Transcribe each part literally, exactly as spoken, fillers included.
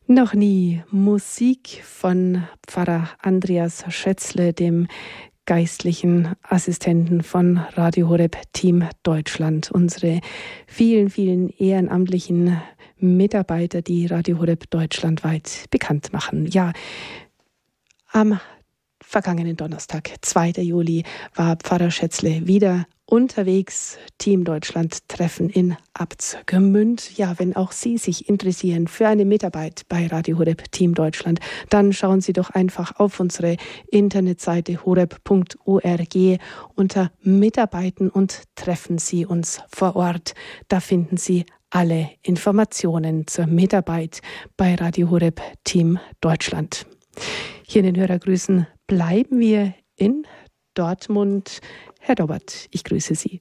Noch nie Musik von Pfarrer Andreas Schätzle, dem geistlichen Assistenten von Radio Horeb Team Deutschland. Unsere vielen, vielen ehrenamtlichen Mitarbeiter, die Radio Horeb deutschlandweit bekannt machen. Ja, am vergangenen Donnerstag, zweiten Juli, war Pfarrer Schätzle wieder unterwegs. Team Deutschland Treffen in Abtsgemünd. Ja, wenn auch Sie sich interessieren für eine Mitarbeit bei Radio Horeb Team Deutschland, dann schauen Sie doch einfach auf unsere Internetseite horeb punkt org unter Mitarbeiten und treffen Sie uns vor Ort. Da finden Sie alle Informationen zur Mitarbeit bei Radio Horeb Team Deutschland. Hier in den Hörergrüßen bleiben wir in Dortmund. Herr Dobbert, ich grüße Sie.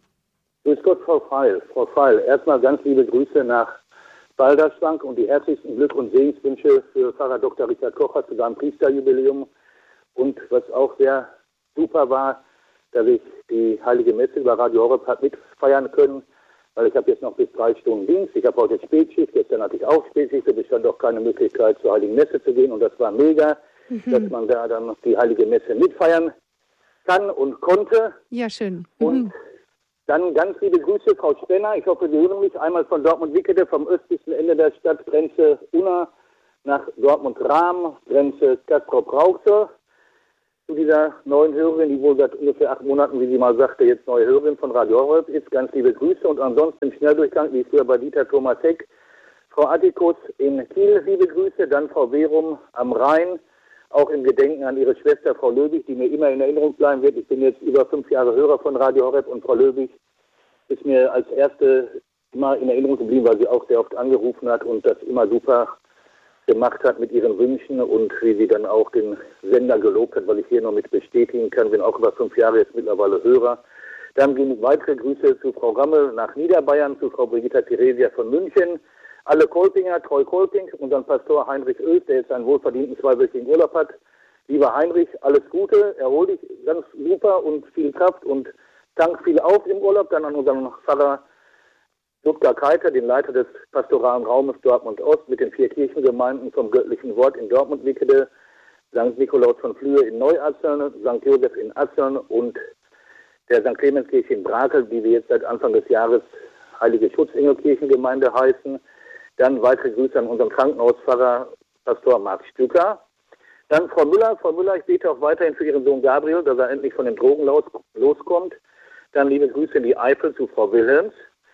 Grüß Gott, Frau Feil. Frau Feil, erstmal ganz liebe Grüße nach Balderschwang und die herzlichsten Glück- und Segenswünsche für Pfarrer Doktor Richard Kocher zu seinem Priesterjubiläum. Und was auch sehr super war, dass ich die Heilige Messe über Radio Horeb hat mitfeiern können, weil ich habe jetzt noch bis drei Stunden Dienst. Ich habe heute Spätschicht, gestern hatte ich auch Spätschicht, da bestand auch keine Möglichkeit zur Heiligen Messe zu gehen und das war mega, mhm. dass man da dann die Heilige Messe mitfeiern kann und konnte. Ja, schön. Mhm. Und dann ganz liebe Grüße, Frau Spenner. Ich hoffe, Sie hören mich einmal von Dortmund-Wickede, vom östlichsten Ende der Stadt, Grenze Unna, nach Dortmund-Rahm, Grenze Castrop-Rauxel. Zu dieser neuen Hörerin, die wohl seit ungefähr acht Monaten, wie sie mal sagte, jetzt neue Hörerin von Radio Horeb ist. Ganz liebe Grüße und ansonsten im Schnelldurchgang, wie früher bei Dieter Thomas Heck. Frau Attikus in Kiel, liebe Grüße. Dann Frau Verum am Rhein. Auch im Gedenken an ihre Schwester, Frau Löbig, die mir immer in Erinnerung bleiben wird. Ich bin jetzt über fünf Jahre Hörer von Radio Horeb und Frau Löbig ist mir als Erste immer in Erinnerung geblieben, weil sie auch sehr oft angerufen hat und das immer super gemacht hat mit ihren Wünschen und wie sie dann auch den Sender gelobt hat, weil ich hier noch mit bestätigen kann, bin auch über fünf Jahre jetzt mittlerweile Hörer. Dann gehen weitere Grüße zu Frau Rammel nach Niederbayern, zu Frau Brigitta Theresia von München. Alle Kolpinger, Treu Kolping, unseren Pastor Heinrich Oels, der jetzt einen wohlverdienten zweiwöchigen Urlaub hat. Lieber Heinrich, alles Gute, erhol dich ganz super und viel Kraft und tank viel auf im Urlaub. Dann an unseren Pfarrer Ludger Keiter, den Leiter des pastoralen Raumes Dortmund Ost mit den vier Kirchengemeinden vom Göttlichen Wort in Dortmund-Wickede, Sankt Nikolaus von Flühe in Neuasseln, Sankt Josef in Asseln und der Sankt Clemenskirche in Brakel, die wir jetzt seit Anfang des Jahres Heilige Schutzengelkirchengemeinde heißen. Dann weitere Grüße an unseren Krankenhauspfarrer, Pastor Marc Stücker. Dann Frau Müller. Frau Müller, ich bete auch weiterhin für Ihren Sohn Gabriel, dass er endlich von den Drogen los, loskommt. Dann liebe Grüße in die Eifel zu Frau Wilhelms.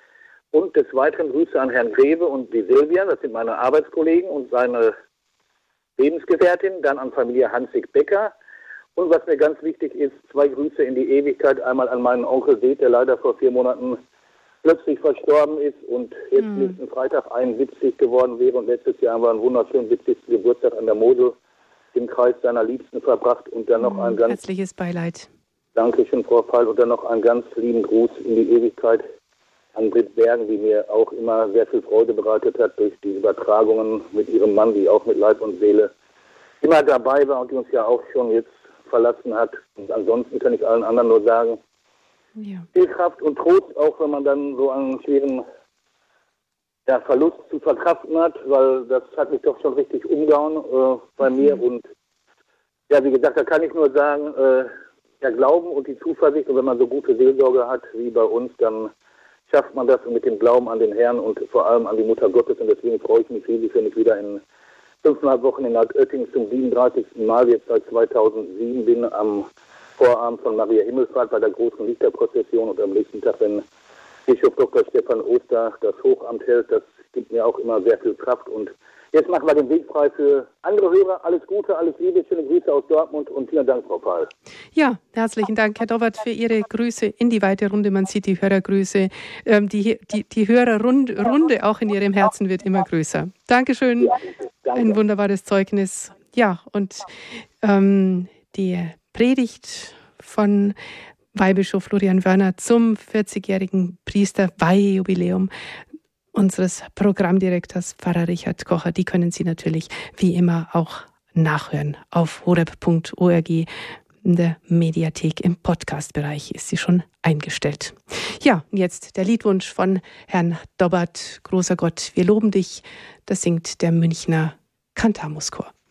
Und des Weiteren Grüße an Herrn Greve und die Silvia, das sind meine Arbeitskollegen und seine Lebensgefährtin. Dann an Familie Hansig Becker. Und was mir ganz wichtig ist, zwei Grüße in die Ewigkeit. Einmal an meinen Onkel Seth, der leider vor vier Monaten plötzlich verstorben ist und jetzt mm. nächsten Freitag einundsiebzig geworden wäre und letztes Jahr haben wir einen wunderschönen siebzigsten Geburtstag an der Mosel im Kreis seiner Liebsten verbracht und dann noch mm, ein ganz herzliches Beileid. Dankeschön, Frau Feil, und dann noch einen ganz lieben Gruß in die Ewigkeit an Britt Bergen, die mir auch immer sehr viel Freude bereitet hat durch die Übertragungen mit ihrem Mann, die auch mit Leib und Seele immer dabei war und die uns ja auch schon jetzt verlassen hat. Und ansonsten kann ich allen anderen nur sagen, ja. Viel Kraft und Trost, auch wenn man dann so einen schweren ja, Verlust zu verkraften hat, weil das hat mich doch schon richtig umgehauen äh, bei mhm. mir. Und ja, wie gesagt, da kann ich nur sagen, äh, der Glauben und die Zuversicht, und wenn man so gute Seelsorge hat wie bei uns, dann schafft man das mit dem Glauben an den Herrn und vor allem an die Mutter Gottes. Und deswegen freue ich mich riesig, wenn ich wieder in fünfeinhalb Wochen in Altötting zum siebenunddreißigsten Mal jetzt seit zweitausendsieben bin, am Vorabend von Maria Himmelfahrt bei der großen Lichterprozession und am nächsten Tag, wenn Bischof Doktor Stefan Oster das Hochamt hält, das gibt mir auch immer sehr viel Kraft. Und jetzt machen wir den Weg frei für andere Hörer. Alles Gute, alles Liebe, schöne Grüße aus Dortmund und vielen Dank, Frau Pahl. Ja, herzlichen Dank, Herr Dobbert, für Ihre Grüße in die weite Runde. Man sieht die Hörergrüße, ähm, die, die, die Hörerrunde auch in Ihrem Herzen wird immer größer. Dankeschön, ja, danke. Ein wunderbares Zeugnis. Ja, und ähm, die Predigt von Weihbischof Florian Wörner zum vierzigjährigen Priesterweihejubiläum unseres Programmdirektors Pfarrer Richard Kocher, die können Sie natürlich wie immer auch nachhören auf horeb punkt org. In der Mediathek im Podcast-Bereich ist sie schon eingestellt. Ja, jetzt der Liedwunsch von Herrn Dobbert. Großer Gott, wir loben dich. Das singt der Münchner Cantamus Chor.